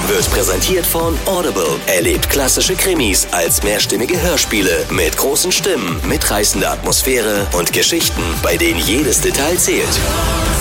wird präsentiert von Audible. Erlebt klassische Krimis als mehrstimmige Hörspiele mit großen Stimmen, mitreißender Atmosphäre und Geschichten, bei denen jedes Detail zählt.